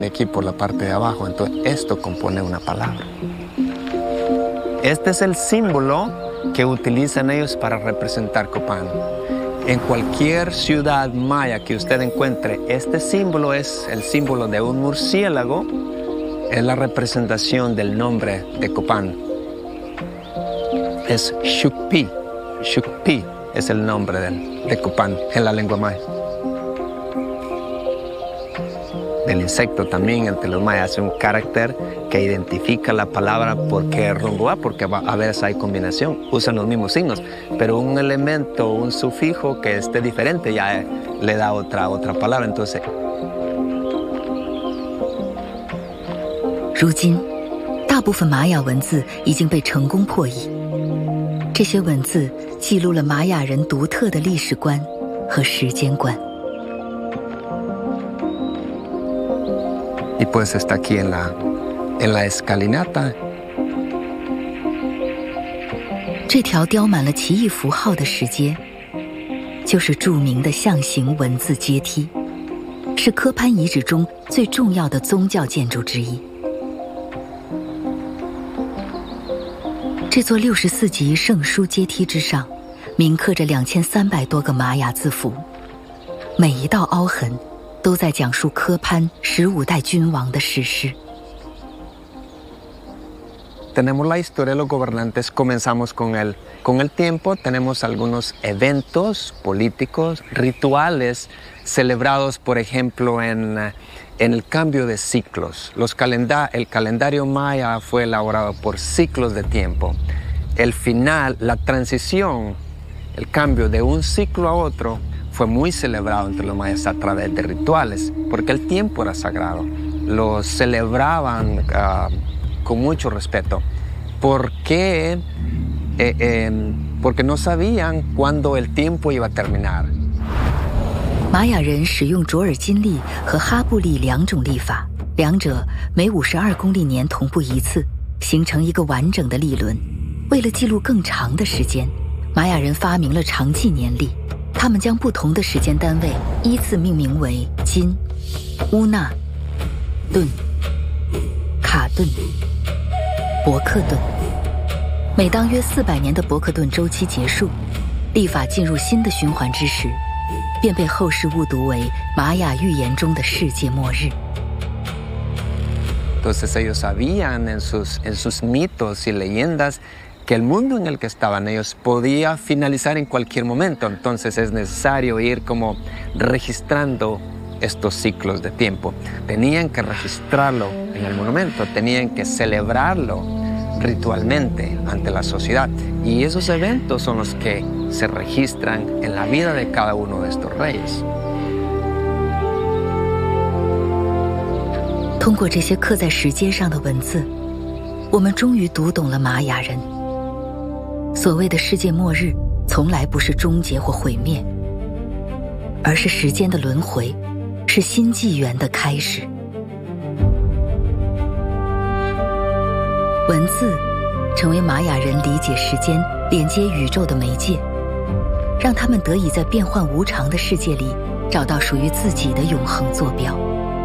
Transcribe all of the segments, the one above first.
aquí por la parte de abajo, entonces esto compone una palabra. Este es el símbolo que utilizan ellos para representar Copán. En cualquier ciudad maya que usted encuentre, este símbolo es el símbolo de un murciélago, es la representación del nombre de Copán. Es Xukpi. Xukpi es el nombre de Copán en la lengua maya. El insecto también entre los mayas hace un carácter que identifica la palabra porque es rongoa, porque a veces hay combinación, usan los mismos signos, pero un elemento, un sufijo que esté diferente ya le da otra palabra, entonces. 如今，大部分玛雅文字已经被成功破译，这些文字记录了玛雅人独特的历史观和时间观。 Y pues está aquí en la escalinata. 这条雕满了奇异符号的石阶，就是著名的象形文字阶梯，是科潘遗址中最重要的宗教建筑之一。这座64级圣书阶梯之上，铭刻着2300多个玛雅字符，每一道凹痕 都在讲述科潘15代君王的史诗。 Tenemos la historia de los gobernantes, comenzamos con el tiempo, tenemos algunos eventos políticos, rituales celebrados, por ejemplo, en el cambio de ciclos. El calendario maya fue elaborado por ciclos de tiempo. El final, la transición, el cambio de un ciclo a otro, fue muy celebrado entre los mayas a través de rituales, porque el tiempo era sagrado. Lo celebraban con mucho respeto. ¿Por qué? Porque no sabían cuándo el tiempo iba a terminar. 玛雅人使用卓尔金历和哈布历两种历法，两者每52公历年同步一次，形成一个完整的历轮。为了记录更长的时间，玛雅人发明了长纪年历。 他们将不同的时间单位依次命名为金、乌纳、顿、卡顿、伯克顿。每当约400年的伯克顿周期结束，历法进入新的循环之时，便被后世误读为玛雅预言中的世界末日。 Entonces ellos sabían en sus mitos y leyendas que el mundo en el que estaban ellos podía finalizar en cualquier momento, entonces es necesario ir como registrando estos ciclos de tiempo. Tenían que registrarlo en el monumento, tenían que celebrarlo ritualmente ante la sociedad y esos eventos son los que se registran en la vida de cada uno de estos reyes. 通过这些刻在石阶上的文字，我们终于读懂了玛雅人。 所谓的世界末日，从来不是终结或毁灭，而是时间的轮回，是新纪元的开始。文字成为玛雅人理解时间、连接宇宙的媒介，让他们得以在变幻无常的世界里找到属于自己的永恒坐标。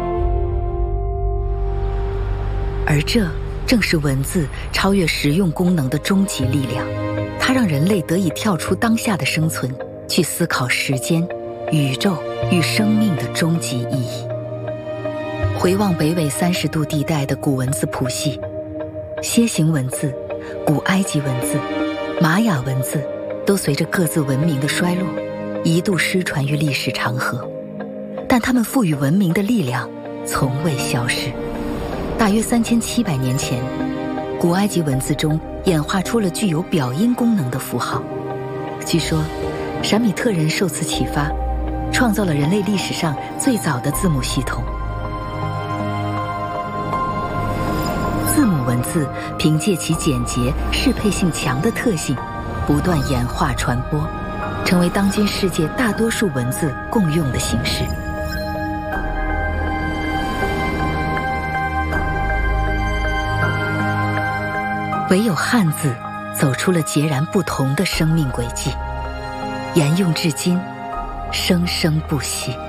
而这正是文字超越实用功能的终极力量。 它让人类得以跳出当下的生存，去思考时间、宇宙与生命的终极意义。回望北纬30度地带的古文字谱系，楔形文字、古埃及文字、玛雅文字，都随着各自文明的衰落，一度失传于历史长河。但它们赋予文明的力量从未消失。大约3700年前，古埃及文字中 演化出了具有表音功能的符号。据说，闪米特人受此启发，创造了人类历史上最早的字母系统。字母文字凭借其简洁、适配性强的特性，不断演化传播，成为当今世界大多数文字共用的形式。唯有汉字走出了截然不同的生命轨迹，沿用至今，生生不息。